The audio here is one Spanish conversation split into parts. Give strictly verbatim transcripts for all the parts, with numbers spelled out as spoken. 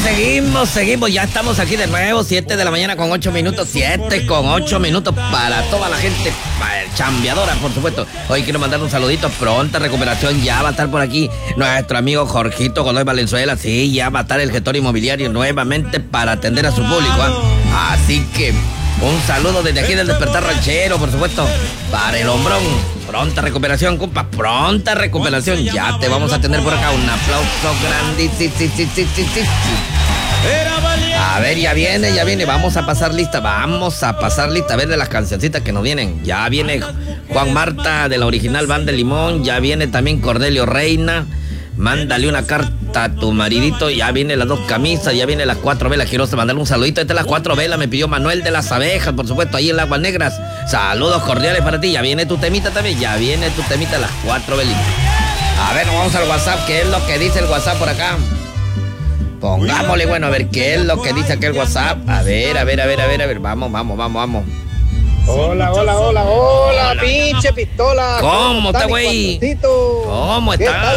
seguimos, seguimos, ya estamos aquí de nuevo, siete de la mañana con ocho minutos, siete con ocho minutos para toda la gente chambeadora, por supuesto. Hoy quiero mandar un saludito, pronta recuperación, ya va a estar por aquí nuestro amigo Jorgito Godoy Valenzuela, sí, ya va a estar el gestor inmobiliario nuevamente para atender a su público, ¿eh? Así que un saludo desde aquí del Despertar Ranchero, por supuesto, para el hombrón. Pronta recuperación, compa, pronta recuperación. Ya te vamos a tener por acá un aplauso grandísimo. A ver, ya viene, ya viene. Vamos a pasar lista, vamos a pasar lista. A ver de las cancioncitas que nos vienen. Ya viene Juan Marta de la original Banda de Limón. Ya viene también Cordelio Reina. Mándale una carta a tu maridito. Ya vienen las dos camisas, ya vienen las cuatro velas. Quiero mandarle un saludito. Esta es las cuatro velas. Me pidió Manuel de las Abejas, por supuesto, ahí en las Aguas Negras. Saludos cordiales para ti. Ya viene tu temita también. Ya viene tu temita, las cuatro velitas. A ver, nos vamos al WhatsApp. ¿Qué es lo que dice el WhatsApp por acá? Pongámosle, bueno, a ver qué es lo que dice aquel WhatsApp. A ver, a ver, a ver, a ver, a ver. Vamos, vamos, vamos, vamos. Hola, hola, hola, hola, hola. Pinche pistola. ¿Cómo, ¿Cómo está, güey? ¿Cómo está?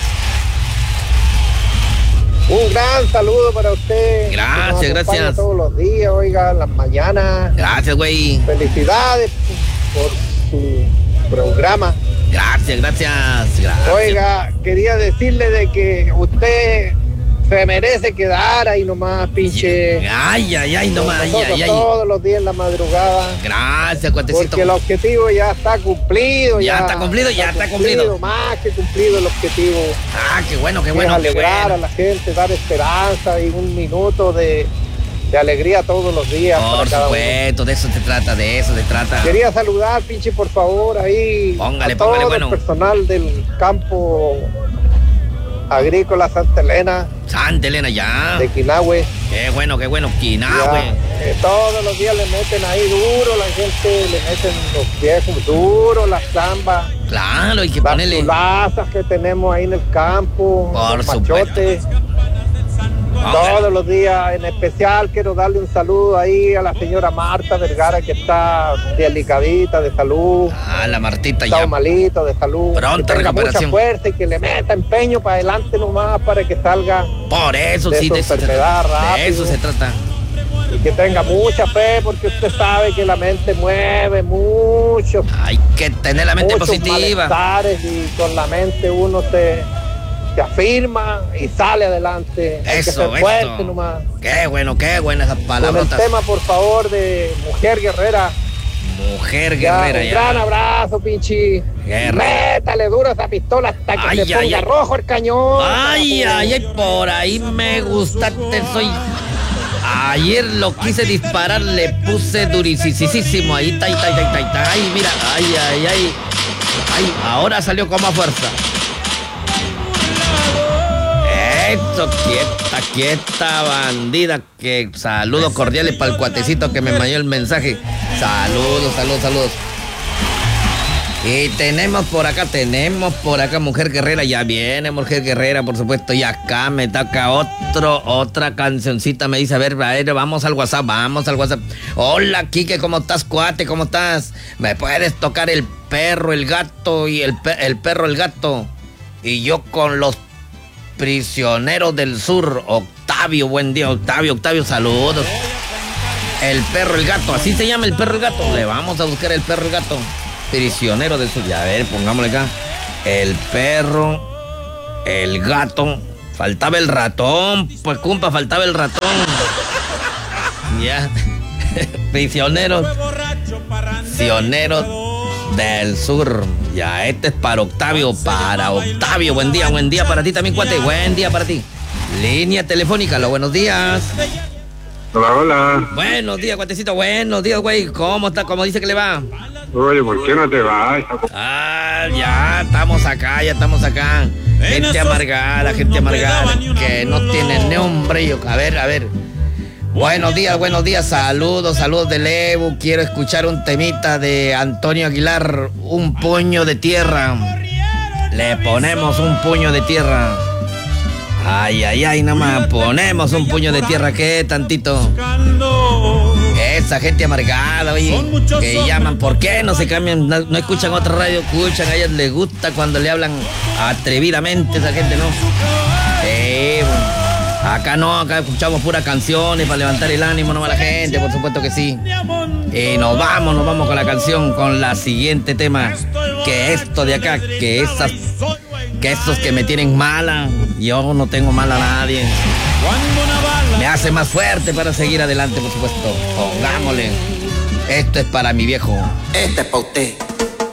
Un gran saludo para usted. Gracias, gracias. Todos los días, oiga, en las mañanas. Gracias, güey. Felicidades por su programa. Gracias, gracias, gracias. Oiga, quería decirle de que usted se merece quedar ahí nomás, pinche. Ay, ay, ay, nomás, ay, ay, ay. Todos los días en la madrugada. Gracias, cuatecito. Porque el objetivo ya está cumplido. Ya, ya está cumplido, ya está, está cumplido. cumplido. Más que cumplido el objetivo. Ah, qué bueno, qué bueno. Es alegrar qué bueno. a la gente, dar esperanza y un minuto de, de alegría todos los días. Por para supuesto, de eso se trata, de eso se trata. Quería saludar, pinche, por favor, ahí. Póngale, a póngale, todo bueno. el personal del campo agrícola Santa Elena. Santa Elena, ya. De Quinahue. Qué bueno, qué bueno, Quinahue. Eh, todos los días le meten ahí duro, la gente le meten los viejos duro, las zambas. Claro, hay que las ponerle. Las plazas que tenemos ahí en el campo. Por los supuesto. machotes. Todos los días, en especial quiero darle un saludo ahí a la señora Marta Vergara, que está delicadita de salud. Ah, la Martita está ya. malito de salud. Pronta que tenga recuperación. Mucha fuerza y que le meta empeño para adelante nomás para que salga. Por eso, de sí, su de eso, enfermedad se trata. rápido. De eso se trata. Y que tenga mucha fe, porque usted sabe que la mente mueve mucho. Hay que tener la mente positiva. Y con la mente uno se, se afirma y sale adelante. Hay Eso, que ser fuerte eso. nomás. Qué bueno, qué buenas esas palabras. Con el tema, por favor, de Mujer Guerrera. Mujer Ya, guerrera, un ya. gran abrazo, pinche. Guerra. Métale duro esa pistola hasta que Ay, se ay, ponga ay. rojo el cañón. Ay, ay, ay, por ahí me gustaste, soy. Ayer lo quise disparar, le puse durisísimo. Ahí está, ahí está, ahí está, ahí está. Ay, mira, ay, ay, ay. Ay, ahora salió como a fuerza. Esto, quieta, quieta, bandida. Que saludos cordiales para el cuatecito que me mandó el mensaje. Saludos, saludos, saludos. Y tenemos por acá, tenemos por acá Mujer Guerrera. Ya viene Mujer Guerrera, por supuesto. Y acá me toca otro, otra cancioncita. Me dice, a ver, a ver, vamos al WhatsApp, vamos al WhatsApp. Hola, Quique, ¿cómo estás, cuate? ¿Cómo estás? ¿Me puedes tocar el perro, el gato y el, pe- el perro, el gato? Y yo con los prisioneros del sur. Octavio, buen día, Octavio, Octavio, saludos. El perro, el gato, así se llama el perro, el gato. Le vamos a buscar el perro, el gato. Prisionero del sur. Ya, a ver, pongámosle acá. El perro, el gato. Faltaba el ratón, pues compa, faltaba el ratón. Ya. Prisioneros. Prisioneros del sur. Ya, este es para Octavio, para Octavio. Buen día, buen día para ti también, cuate. Buen día para ti. Línea telefónica, los buenos días. Hola, hola. Buenos días, cuatecito. Buenos días, güey. ¿Cómo está? ¿Cómo dice que le va? Oye, ¿por qué no te vas? Ah, ya estamos acá, ya estamos acá. Gente amargada, gente amargada, que no tiene ni un brillo. A ver, a ver. Buenos días, buenos días. Saludos, saludos de Lebu. Quiero escuchar un temita de Antonio Aguilar. Un puño de tierra. Le ponemos un puño de tierra. Ay, ay, ay, nomás. Ponemos un puño de tierra. ¿Qué tantito? Esa gente amargada, oye, que llaman, ¿por qué no se cambian? No, no escuchan otra radio, escuchan, a ellas les gusta cuando le hablan atrevidamente, esa gente, ¿no? Eh, bueno. Acá no, acá escuchamos puras canciones para levantar el ánimo, no a la gente, por supuesto que sí. Y nos vamos, nos vamos con la canción, con la siguiente tema. Que esto de acá, que esas, que estos que me tienen mala, yo no tengo mala a nadie. Me hace más fuerte para seguir adelante, por supuesto. Pongámosle. Esto es para mi viejo. Este es para usted.